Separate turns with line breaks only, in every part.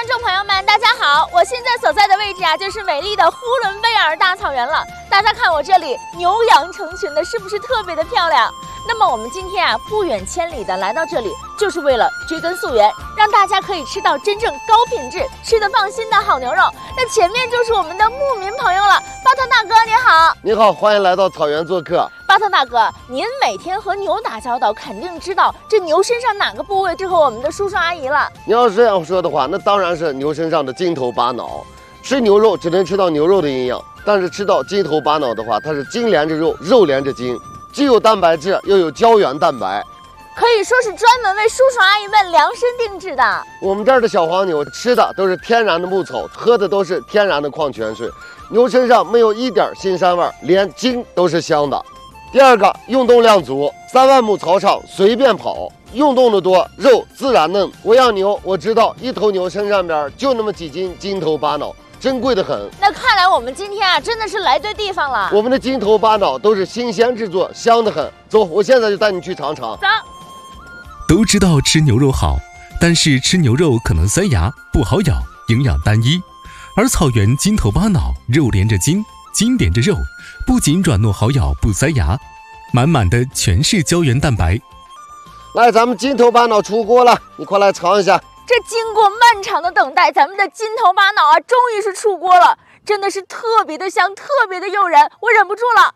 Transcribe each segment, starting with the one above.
观众朋友们，大家好！我现在所在的位置啊，就是美丽的呼伦贝尔大草原了。大家看我这里牛羊成群的，是不是特别的漂亮？那么我们今天啊，不远千里的来到这里，就是为了追根溯源，让大家可以吃到真正高品质、吃得放心的好牛肉。那前面就是我们的牧民朋友了，巴特大哥你好。
你好，欢迎来到草原做客。
巴特大哥，您每天和牛打交道，肯定知道这牛身上哪个部位适合我们的叔叔阿姨了。
你要是这样说的话，那当然是牛身上的筋头巴脑。吃牛肉只能吃到牛肉的营养，但是吃到筋头巴脑的话，它是筋连着肉，肉连着筋，既有蛋白质，又有胶原蛋白，
可以说是专门为叔叔阿姨们量身定制的。
我们这儿的小黄牛吃的都是天然的牧草，喝的都是天然的矿泉水，牛身上没有一点腥膻味，连筋都是香的。第二个，运动量足，3万亩草场随便跑，运动的多，肉自然嫩。我养牛，我知道一头牛身上边就那么几斤筋头巴脑，珍贵的很。
那看来我们今天啊，真的是来对地方了。
我们的筋头巴脑都是新鲜制作，香得很。走，我现在就带你去尝尝。
走。
都知道吃牛肉好，但是吃牛肉可能塞牙，不好咬，营养单一。而草原筋头巴脑，肉连着筋，筋连着肉，不仅软糯好咬不塞牙，满满的全是胶原蛋白。
来，咱们筋头巴脑出锅了，你快来尝一下。
这经过漫长的等待，咱们的筋头巴脑啊，终于是出锅了，真的是特别的香，特别的诱人，我忍不住了。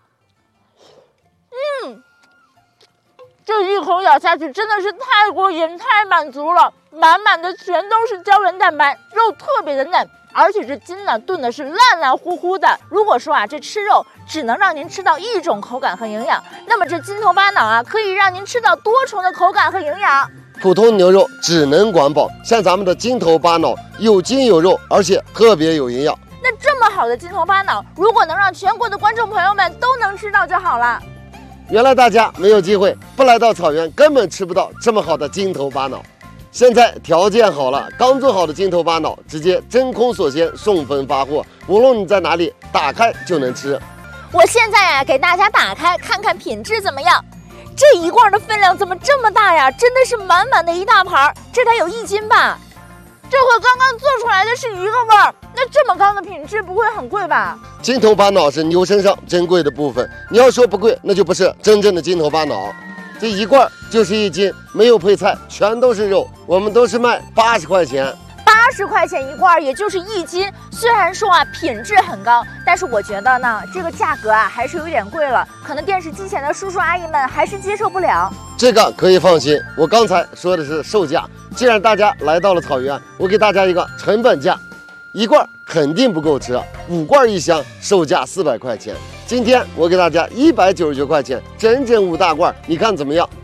这一口咬下去真的是太过瘾，太满足了，满满的全都是胶原蛋白，肉特别的嫩。而且这筋呢炖的是烂烂乎乎的。如果说啊这吃肉只能让您吃到一种口感和营养，那么这筋头巴脑啊可以让您吃到多重的口感和营养。
普通牛肉只能管饱，像咱们的筋头巴脑有筋有肉，而且特别有营养。
那这么好的筋头巴脑，如果能让全国的观众朋友们都能吃到就好了。
原来大家没有机会，不来到草原根本吃不到这么好的筋头巴脑。现在条件好了，刚做好的筋头巴脑直接真空锁鲜，送分发货，无论你在哪里，打开就能吃。
我现在啊给大家打开看看品质怎么样。这一罐的分量怎么这么大呀？真的是满满的一大盘，这得有1斤吧？这和刚刚做出来的是一个味儿，那这么高的品质不会很贵吧？
筋头巴脑是牛身上珍贵的部分，你要说不贵，那就不是真正的筋头巴脑。这一罐就是1斤，没有配菜，全都是肉。我们都是卖80块钱
，80块钱一罐，也就是1斤。虽然说啊品质很高，但是我觉得呢这个价格啊还是有点贵了，可能电视机前的叔叔阿姨们还是接受不了。
这个可以放心，我刚才说的是售价。既然大家来到了草原，我给大家一个成本价，一罐肯定不够吃，5罐一箱，售价400块钱。今天我给大家199块钱，整整5大罐，你看怎么样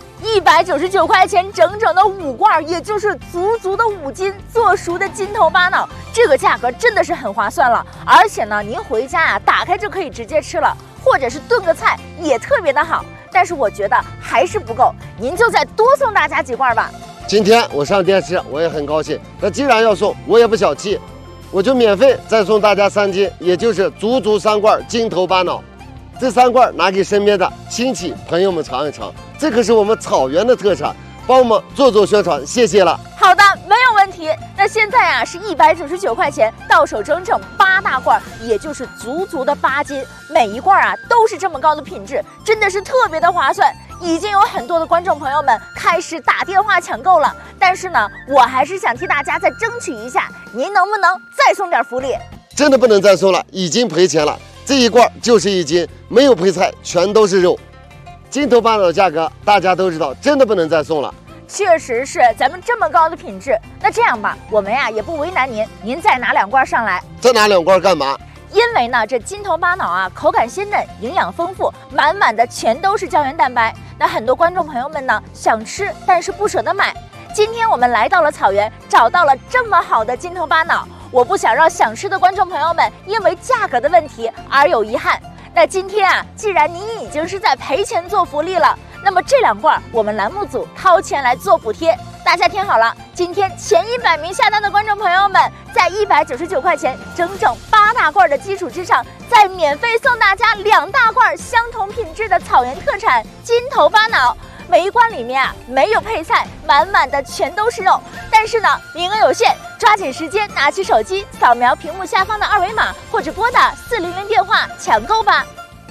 ？199块钱，整整的5罐，也就是足足的5斤做熟的筋头巴脑，这个价格真的是很划算了。而且呢，您回家啊，打开就可以直接吃了，或者是炖个菜也特别的好。但是我觉得还是不够，您就再多送大家几罐吧。
今天我上电视，我也很高兴。那既然要送，我也不小气。我就免费再送大家3斤，也就是足足3罐筋头巴脑。这3罐拿给身边的亲戚朋友们尝一尝，这可是我们草原的特产，帮我们做宣传，谢谢了。
好的，没有问题。那现在啊是199块钱，到手整整8大罐，也就是足足的8斤，每一罐啊都是这么高的品质，真的是特别的划算。已经有很多的观众朋友们开始打电话抢购了，但是呢，我还是想替大家再争取一下，您能不能再送点福利？
真的不能再送了，已经赔钱了。这一罐就是1斤，没有配菜，全都是肉。筋头巴脑的价格大家都知道，真的不能再送了。
确实是，咱们这么高的品质，那这样吧，我们呀也不为难您，您再拿2罐上来。
再拿2罐干嘛？
因为呢，这筋头巴脑啊，口感鲜嫩，营养丰富，满满的全都是胶原蛋白。那很多观众朋友们呢，想吃但是不舍得买。今天我们来到了草原，找到了这么好的筋头巴脑，我不想让想吃的观众朋友们因为价格的问题而有遗憾。那今天啊，既然您已经是在赔钱做福利了，那么这2罐我们栏目组掏钱来做补贴。大家听好了，今天前100名下单的观众朋友们，在199块钱整整8大罐的基础之上，再免费送大家2大罐相同品质的草原特产筋头巴脑。每一罐里面啊没有配菜，满满的全都是肉，但是呢名额有限， 抓紧时间，拿起手机，扫描屏幕下方的二维码，或者拨打400电话抢购吧。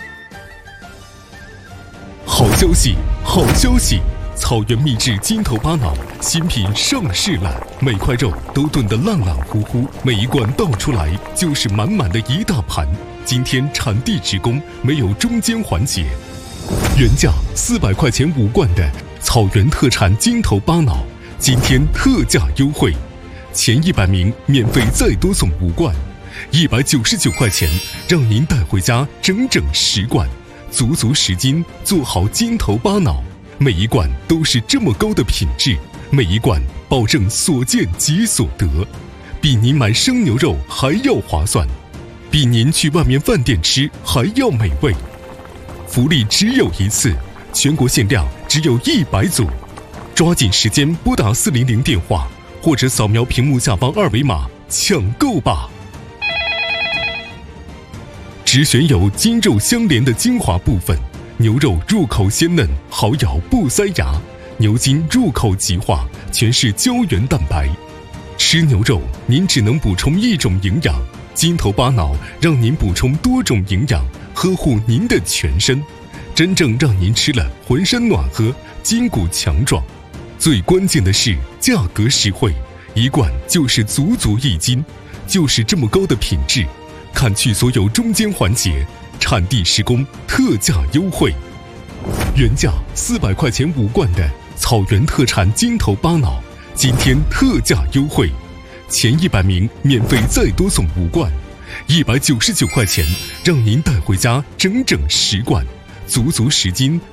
好消息，好消息！草原秘制筋头巴脑新品上市了，每块肉都炖得烂烂乎乎，每一罐倒出来就是满满的一大盘。今天产地直供，没有中间环节。原价400块钱5罐的草原特产筋头巴脑，今天特价优惠，前100名免费再多送5罐，199块钱让您带回家整整10罐，足足10斤，做好筋头巴脑。每一罐都是这么高的品质，每一罐保证所见即所得，比您买生牛肉还要划算，比您去外面饭店吃还要美味。福利只有一次，全国限量只有100组，抓紧时间拨打400电话，或者扫描屏幕下方二维码抢购吧。只选有筋肉相连的精华部分，牛肉入口鲜嫩，好咬不塞牙；牛筋入口即化，全是胶原蛋白。吃牛肉您只能补充一种营养，筋头巴脑让您补充多种营养，呵护您的全身，真正让您吃了浑身暖和，筋骨强壮。最关键的是价格实惠，一罐就是足足1斤，就是这么高的品质，砍去所有中间环节，产地实供，特价优惠。原价400块钱5罐的草原特产筋头巴脑，今天特价优惠，前100名免费再多送5罐，199块钱让您带回家整整10罐，足足10斤，